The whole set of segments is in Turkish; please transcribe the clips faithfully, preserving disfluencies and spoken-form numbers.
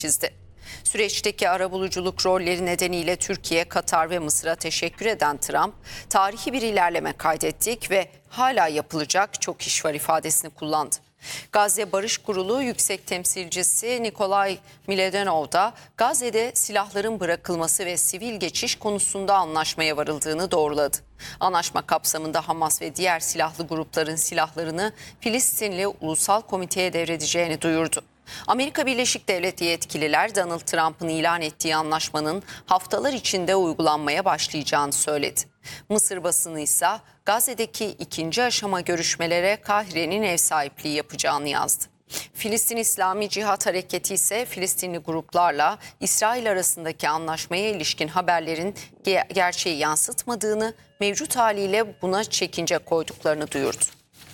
çizdi. Süreçteki arabuluculuk rolleri nedeniyle Türkiye, Katar ve Mısır'a teşekkür eden Trump, tarihi bir ilerleme kaydettik ve hala yapılacak çok iş var ifadesini kullandı. Gazze Barış Kurulu Yüksek Temsilcisi Nikolay Miledenov da Gazze'de silahların bırakılması ve sivil geçiş konusunda anlaşmaya varıldığını doğruladı. Anlaşma kapsamında Hamas ve diğer silahlı grupların silahlarını Filistinli Ulusal Komite'ye devredeceğini duyurdu. Amerika Birleşik Devletleri yetkililer Donald Trump'ın ilan ettiği anlaşmanın haftalar içinde uygulanmaya başlayacağını söyledi. Mısır basını ise Gazze'deki ikinci aşama görüşmelere Kahire'nin ev sahipliği yapacağını yazdı. Filistin İslami Cihat Hareketi ise Filistinli gruplarla İsrail arasındaki anlaşmaya ilişkin haberlerin ge- gerçeği yansıtmadığını, mevcut haliyle buna çekince koyduklarını duyurdu.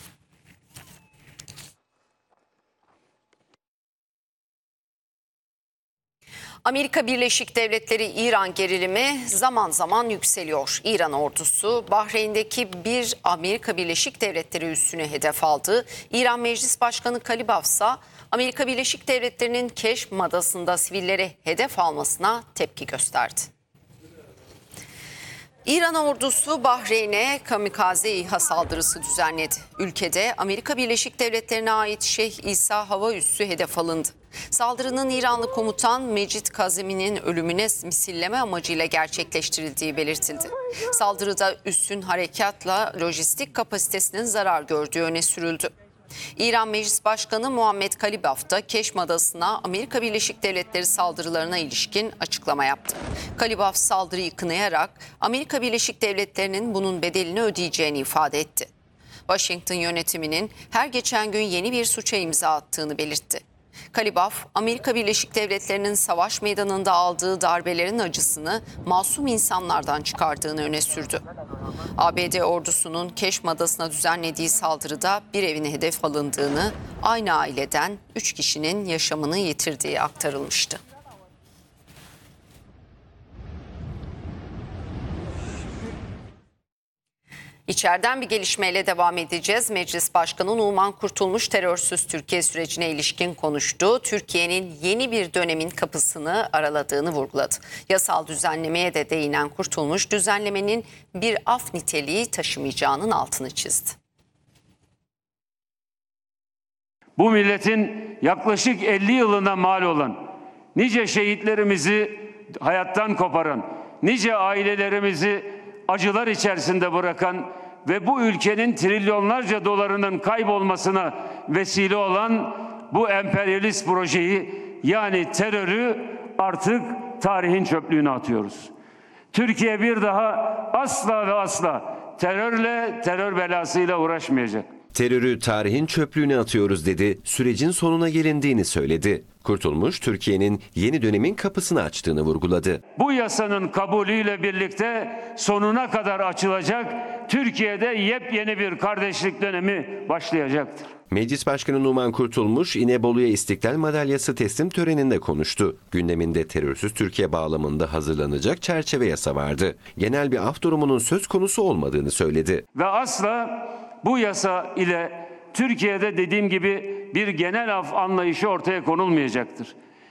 Amerika Birleşik Devletleri İran gerilimi zaman zaman yükseliyor. İran ordusu Bahreyn'deki bir Amerika Birleşik Devletleri üssünü hedef aldı. İran Meclis Başkanı Kalibaf ise Amerika Birleşik Devletleri'nin Keşm Adası'nda sivilleri hedef almasına tepki gösterdi. İran ordusu Bahreyn'e kamikaze İHA saldırısı düzenledi. Ülkede Amerika Birleşik Devletleri'ne ait Şeyh İsa hava üssü hedef alındı. Saldırının İranlı komutan Mecid Kazemi'nin ölümüne misilleme amacıyla gerçekleştirildiği belirtildi. Saldırıda üssün harekatla lojistik kapasitesinin zarar gördüğü öne sürüldü. İran Meclis Başkanı Muhammed Kalibaf da Keşm Adası'na Amerika Birleşik Devletleri saldırılarına ilişkin açıklama yaptı. Kalibaf saldırıyı kınayarak Amerika Birleşik Devletleri'nin bunun bedelini ödeyeceğini ifade etti. Washington yönetiminin her geçen gün yeni bir suça imza attığını belirtti. Kalibaf, Amerika Birleşik Devletleri'nin savaş meydanında aldığı darbelerin acısını masum insanlardan çıkardığını öne sürdü. A B D ordusunun Keşm Adası'na düzenlediği saldırıda bir evin hedef alındığını, aynı aileden üç kişinin yaşamını yitirdiği aktarılmıştı. İçeriden bir gelişmeyle devam edeceğiz. Meclis Başkanı Numan Kurtulmuş terörsüz Türkiye sürecine ilişkin konuştu. Türkiye'nin yeni bir dönemin kapısını araladığını vurguladı. Yasal düzenlemeye de değinen Kurtulmuş, düzenlemenin bir af niteliği taşımayacağının altını çizdi. Bu milletin yaklaşık elli yılına mal olan, nice şehitlerimizi hayattan koparan, nice ailelerimizi acılar içerisinde bırakan ve bu ülkenin trilyonlarca dolarının kaybolmasına vesile olan bu emperyalist projeyi, yani terörü artık tarihin çöplüğüne atıyoruz. Türkiye bir daha asla ve asla terörle, terör belasıyla uğraşmayacak. Terörü tarihin çöplüğüne atıyoruz dedi, sürecin sonuna gelindiğini söyledi. Kurtulmuş, Türkiye'nin yeni dönemin kapısını açtığını vurguladı. Bu yasanın kabulüyle birlikte sonuna kadar açılacak, Türkiye'de yepyeni bir kardeşlik dönemi başlayacaktır. Meclis Başkanı Numan Kurtulmuş, İnebolu'ya İstiklal Madalyası teslim töreninde konuştu. Gündeminde terörsüz Türkiye bağlamında hazırlanacak çerçeve yasa vardı. Genel bir af durumunun söz konusu olmadığını söyledi. Ve asla bu yasa ile Türkiye'de dediğim gibi bir genel af anlayışı ortaya konulmayacaktır.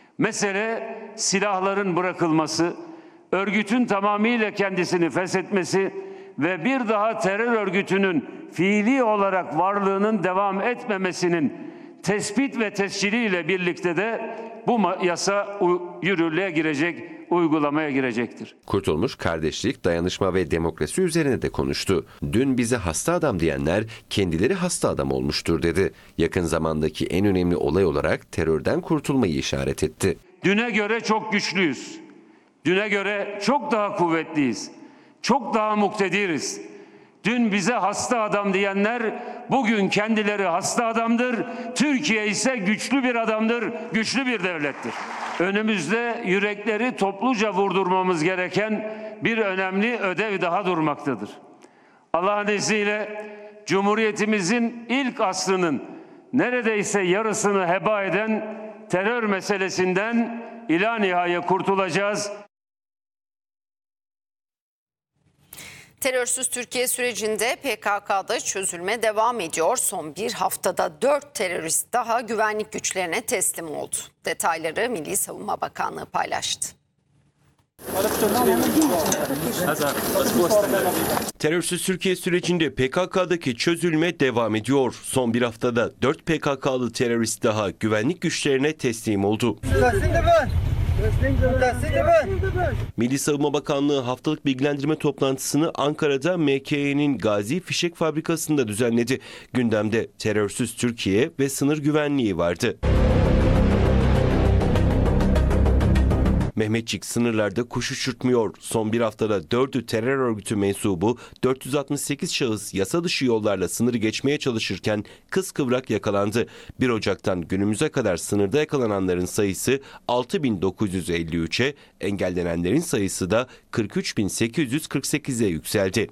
Mesele silahların bırakılması, örgütün tamamıyla kendisini feshetmesi ve bir daha terör örgütünün fiili olarak varlığının devam etmemesinin tespit ve tesciliyle birlikte de bu yasa yürürlüğe girecek, uygulamaya girecektir. Kurtulmuş, kardeşlik, dayanışma ve demokrasi üzerine de konuştu. Dün bize hasta adam diyenler kendileri hasta adam olmuştur dedi. Yakın zamandaki en önemli olay olarak terörden kurtulmayı işaret etti. Düne göre çok güçlüyüz. Düne göre çok daha kuvvetliyiz. Çok daha muktediriz. Dün bize hasta adam diyenler bugün kendileri hasta adamdır. Türkiye ise güçlü bir adamdır, güçlü bir devlettir. Önümüzde yürekleri topluca vurdurmamız gereken bir önemli ödev daha durmaktadır. Allah'ın izniyle Cumhuriyetimizin ilk aslının neredeyse yarısını heba eden terör meselesinden ila nihaya kurtulacağız. Terörsüz Türkiye sürecinde P K K'da çözülme devam ediyor. Son bir haftada dört terörist daha güvenlik güçlerine teslim oldu. Detayları Milli Savunma Bakanlığı paylaştı. Terörsüz Türkiye sürecinde P K K'daki çözülme devam ediyor. Son bir haftada dört P K K'lı terörist daha güvenlik güçlerine teslim oldu. Milli Savunma Bakanlığı haftalık bilgilendirme toplantısını Ankara'da M K E'nin Gazi Fişek Fabrikası'nda düzenledi. Gündemde terörsüz Türkiye ve sınır güvenliği vardı. Mehmetçik sınırlarda kuş uçurtmuyor. Son bir haftada dördü terör örgütü mensubu, dört yüz altmış sekiz şahıs yasa dışı yollarla sınırı geçmeye çalışırken kıskıvrak yakalandı. bir Ocak'tan günümüze kadar sınırda yakalananların sayısı altı bin dokuz yüz elli üçe, engellenenlerin sayısı da kırk üç bin sekiz yüz kırk sekize yükseldi.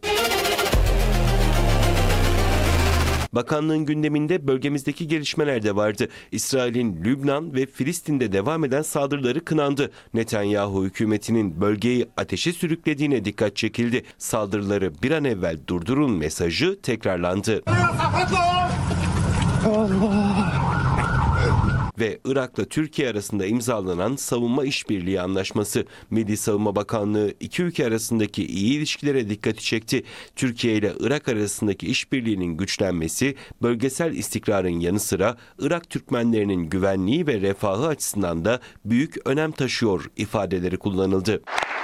Bakanlığın gündeminde bölgemizdeki gelişmeler de vardı. İsrail'in Lübnan ve Filistin'de devam eden saldırıları kınandı. Netanyahu hükümetinin bölgeyi ateşe sürüklediğine dikkat çekildi. Saldırıları bir an evvel durdurun mesajı tekrarlandı. Ve Irak'la Türkiye arasında imzalanan savunma işbirliği anlaşması. Milli Savunma Bakanlığı iki ülke arasındaki iyi ilişkilere dikkati çekti. Türkiye ile Irak arasındaki işbirliğinin güçlenmesi, bölgesel istikrarın yanı sıra Irak Türkmenlerinin güvenliği ve refahı açısından da büyük önem taşıyor ifadeleri kullanıldı.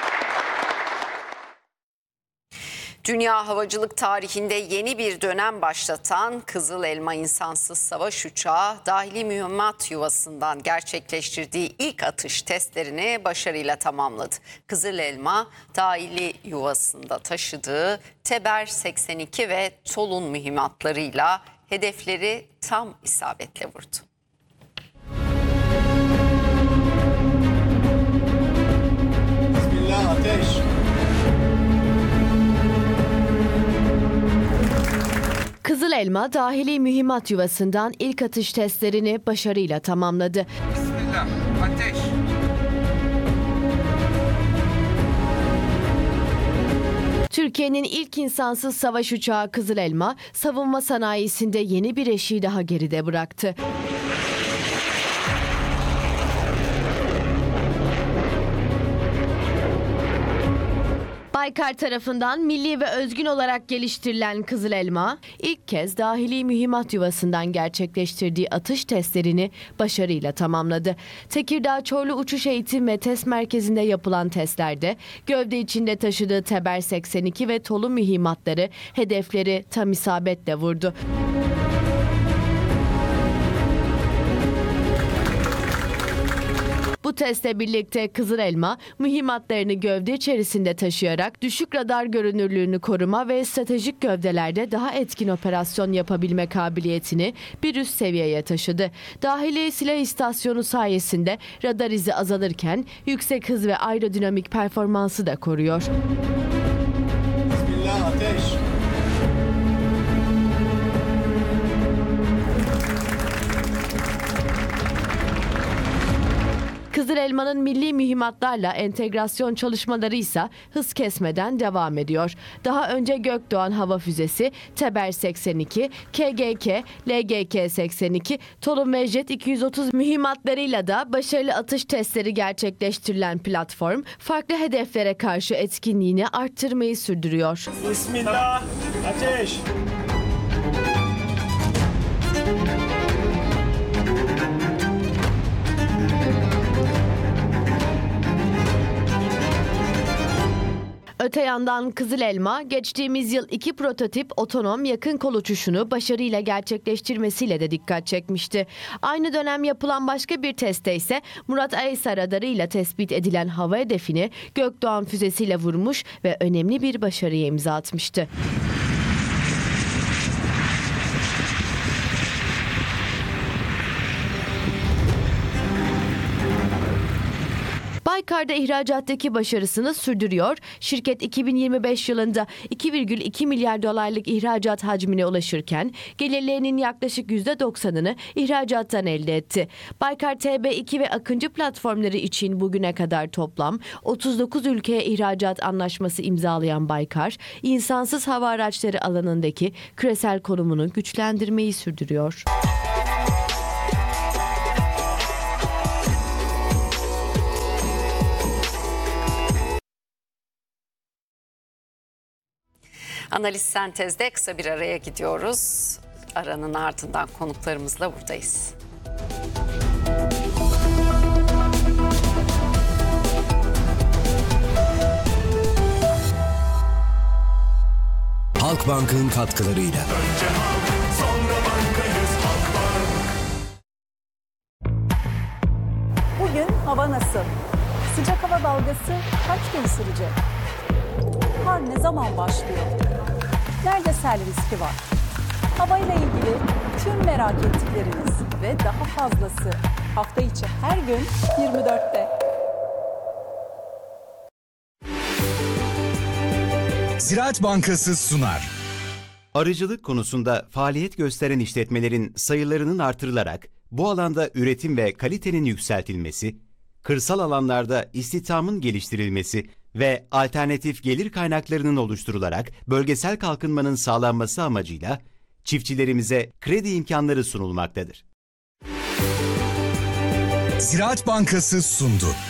Dünya havacılık tarihinde yeni bir dönem başlatan Kızıl Elma insansız savaş uçağı dahili mühimmat yuvasından gerçekleştirdiği ilk atış testlerini başarıyla tamamladı. Kızıl Elma dahili yuvasında taşıdığı Teber seksen iki ve Tolun mühimmatlarıyla hedefleri tam isabetle vurdu. Bismillah, ateş. Kızıl Elma dahili mühimmat yuvasından ilk atış testlerini başarıyla tamamladı. Bismillah, ateş. Türkiye'nin ilk insansız savaş uçağı Kızıl Elma, savunma sanayisinde yeni bir eşiği daha geride bıraktı. Baykar tarafından milli ve özgün olarak geliştirilen Kızıl Elma, ilk kez dahili mühimmat yuvasından gerçekleştirdiği atış testlerini başarıyla tamamladı. Tekirdağ Çorlu Uçuş Eğitim ve Test Merkezi'nde yapılan testlerde gövde içinde taşıdığı Teber seksen iki ve Tolun mühimmatları hedefleri tam isabetle vurdu. Bu testle birlikte Kızıl Elma, mühimmatlarını gövde içerisinde taşıyarak düşük radar görünürlüğünü koruma ve stratejik gövdelerde daha etkin operasyon yapabilme kabiliyetini bir üst seviyeye taşıdı. Dahili silah istasyonu sayesinde radar izi azalırken yüksek hız ve aerodinamik performansı da koruyor. Bismillah, ateş. Kızıl Elma'nın milli mühimmatlarla entegrasyon çalışmaları ise hız kesmeden devam ediyor. Daha önce Gökdoğan hava füzesi, Teber seksen iki, K G K, L G K seksen iki, Tolun ve Jet iki yüz otuz mühimmatlarıyla da başarılı atış testleri gerçekleştirilen platform, farklı hedeflere karşı etkinliğini arttırmayı sürdürüyor. Bismillah, ateş. Öte yandan Kızıl Elma, geçtiğimiz yıl iki prototip otonom yakın kol uçuşunu başarıyla gerçekleştirmesiyle de dikkat çekmişti. Aynı dönem yapılan başka bir testte ise Murat Aysa radarıyla tespit edilen hava hedefini Gökdoğan füzesiyle vurmuş ve önemli bir başarıya imza atmıştı. Baykar'da ihracattaki başarısını sürdürüyor. Şirket iki bin yirmi beş yılında iki virgül iki milyar dolarlık ihracat hacmine ulaşırken gelirlerinin yaklaşık yüzde doksanını ihracattan elde etti. Baykar T B iki ve Akıncı platformları için bugüne kadar toplam otuz dokuz ülkeye ihracat anlaşması imzalayan Baykar, insansız hava araçları alanındaki küresel konumunu güçlendirmeyi sürdürüyor. Analiz Sentez'de kısa bir araya gidiyoruz. Aranın ardından konuklarımızla buradayız. Halkbank'ın katkılarıyla. Bugün hava nasıl? Sıcak hava dalgası kaç gün sürecek? Kar ne zaman başlıyor? Nerede sel riski var? Havayla ilgili tüm merak ettikleriniz ve daha fazlası hafta içi her gün yirmi dörtte. Ziraat Bankası sunar. Arıcılık konusunda faaliyet gösteren işletmelerin sayılarının artırılarak bu alanda üretim ve kalitenin yükseltilmesi, kırsal alanlarda istihdamın geliştirilmesi ve alternatif gelir kaynaklarının oluşturularak bölgesel kalkınmanın sağlanması amacıyla çiftçilerimize kredi imkanları sunulmaktadır. Ziraat Bankası sundu.